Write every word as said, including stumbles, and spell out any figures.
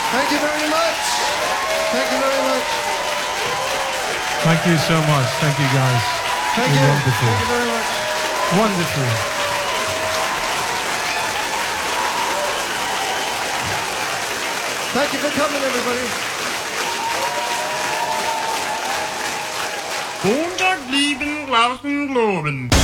Thank you very much. Thank you very much. Thank you so much. Thank you, guys. Thank You're you. wonderful. Thank you very much. Wonderful. Thank you for coming, everybody. Montag, lieben Glauben, Globen.